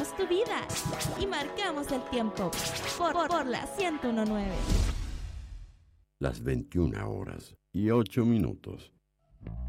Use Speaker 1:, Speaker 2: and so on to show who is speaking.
Speaker 1: Cambiamos tu vida y marcamos el tiempo por la 101.9.
Speaker 2: Las 21 horas y 8 minutos.